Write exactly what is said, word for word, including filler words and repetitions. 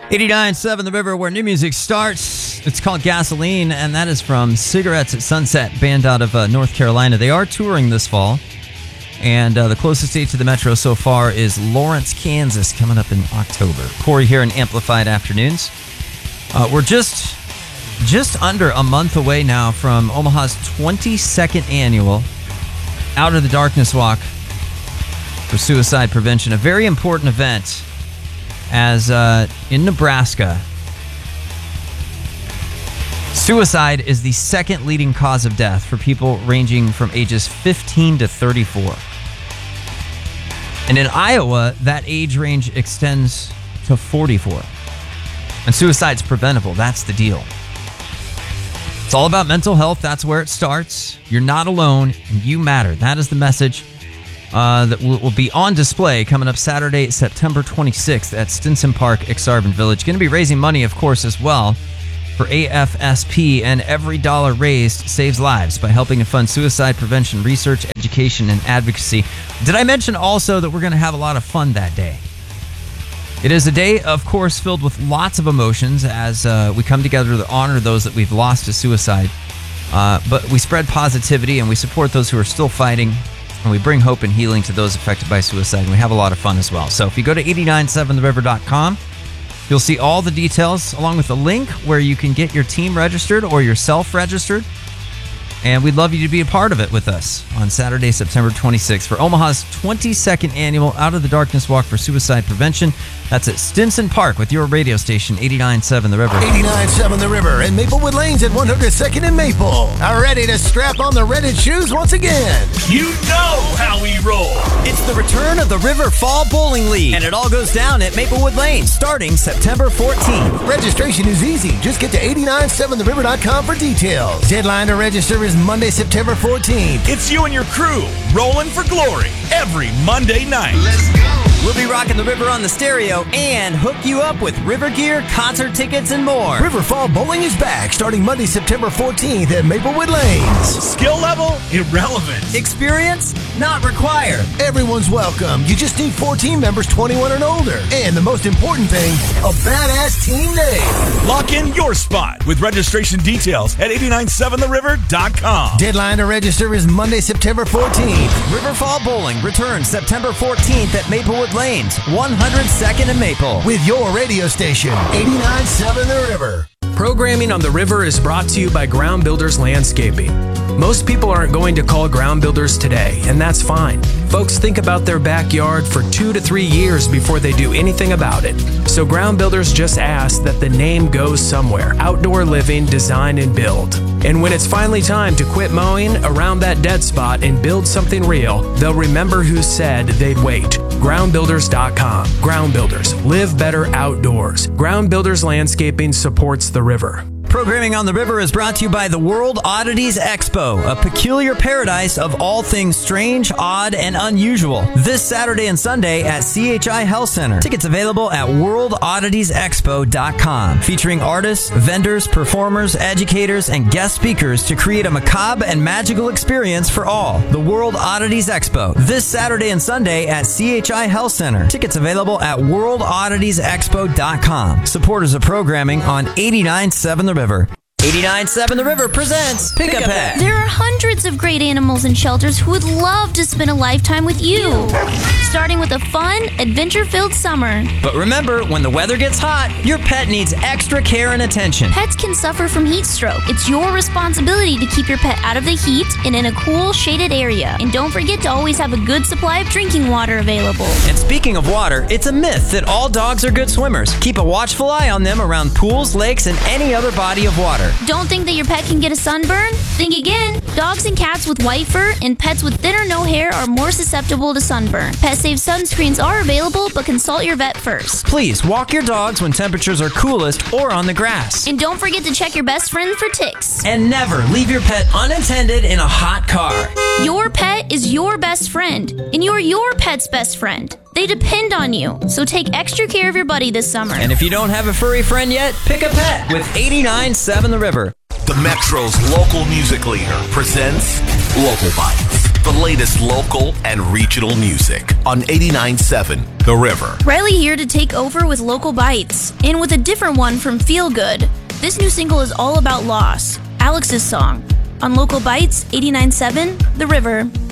eighty-nine point seven The River, where new music starts. It's called Gasoline, and that is from Cigarettes at Sunset, band out of uh, North Carolina. They are touring this fall, and uh, the closest date to the Metro so far is Lawrence, Kansas, coming up in October. Corey here in Amplified Afternoons. Uh, we're just just under a month away now from Omaha's twenty-second annual Out of the Darkness Walk for Suicide Prevention, a very important event. As uh, in Nebraska, suicide is the second leading cause of death for people ranging from ages fifteen to thirty-four. And in Iowa, that age range extends to forty-four. And suicide's preventable. That's the deal. It's all about mental health. That's where it starts. You're not alone, and you matter. That is the message. Uh, that will, will be on display coming up Saturday, September twenty-sixth at Stinson Park, Exarban Village. Going to be raising money, of course, as well for A F S P, and every dollar raised saves lives by helping to fund suicide prevention, research, education, and advocacy. Did I mention also that we're going to have a lot of fun that day? It is a day, of course, filled with lots of emotions as uh, we come together to honor those that we've lost to suicide. Uh, but we spread positivity and we support those who are still fighting. And we bring hope and healing to those affected by suicide. And we have a lot of fun as well. So if you go to eight nine seven the river dot com, you'll see all the details along with a link where you can get your team registered or yourself registered. And we'd love you to be a part of it with us on Saturday, September twenty-sixth for Omaha's twenty-second annual Out of the Darkness Walk for Suicide Prevention. That's at Stinson Park with your radio station, eighty-nine point seven The River. eighty-nine point seven The River and Maplewood Lanes at one hundred second and Maple are ready to strap on the Reddit shoes once again. You know how we roll. It's the return of the River Fall Bowling League, and it all goes down at Maplewood Lanes starting September fourteenth. Registration is easy. Just get to eighty-nine point seven the river dot com for details. Deadline to register is Monday, September fourteenth. It's you and your crew rolling for glory every Monday night. Let's go. We'll be rocking the river on the stereo and hook you up with river gear, concert tickets, and more. River Fall Bowling is back starting Monday, September fourteenth at Maplewood Lanes. Skill level? Irrelevant. Experience? Not required. Everyone's welcome. You just need four team members twenty-one and older. And the most important thing, a badass team name. Lock in your spot with registration details at eighty nine seven the river dot com. Deadline to register is Monday, September fourteenth. River Fall Bowling returns September fourteenth at Maplewood Lanes, one hundred second and Maple. With your radio station, eighty-nine point seven The River. Programming on the River is brought to you by Ground Builders Landscaping. Most people aren't going to call Ground Builders today, and that's fine. Folks think about their backyard for two to three years before they do anything about it. So Ground Builders just ask that the name goes somewhere. Outdoor living, design, and build. And when it's finally time to quit mowing around that dead spot and build something real, they'll remember who said they'd wait. ground builders dot com. Ground Builders. Live better outdoors. Ground Builders Landscaping supports the river. Programming on the River is brought to you by the World Oddities Expo, a peculiar paradise of all things strange, odd, and unusual. This Saturday and Sunday at C H I Health Center. Tickets available at world oddities expo dot com. Featuring artists, vendors, performers, educators, and guest speakers to create a macabre and magical experience for all. The World Oddities Expo. This Saturday and Sunday at C H I Health Center. Tickets available at world oddities expo dot com. Supporters of programming on eighty-nine point seven The River. eighty-nine point seven The River presents Pick a Pet. There are hundreds of great animals and shelters who would love to spend a lifetime with you. Starting with a fun, adventure-filled summer. But remember, when the weather gets hot, your pet needs extra care and attention. Pets can suffer from heat stroke. It's your responsibility to keep your pet out of the heat and in a cool, shaded area. And don't forget to always have a good supply of drinking water available. And speaking of water, it's a myth that all dogs are good swimmers. Keep a watchful eye on them around pools, lakes, and any other body of water. Don't think that your pet can get a sunburn? Think again. Dogs and cats with white fur and pets with thin or no hair are more susceptible to sunburn. Pet-safe sunscreens are available, but consult your vet first. Please walk your dogs when temperatures are coolest or on the grass. And don't forget to check your best friend for ticks. And never leave your pet unattended in a hot car. Your pet is your best friend, and you're your pet's best friend. They depend on you, so take extra care of your buddy this summer. And if you don't have a furry friend yet, pick a pet with eighty-nine point seven The River. The Metro's local music leader presents Local Bites. the latest local and regional music on eighty-nine point seven The River. Riley here to take over with Local Bites, and with a different one from Feel Good. This new single is all about loss, Alex's song, on Local Bites, eighty-nine point seven The River.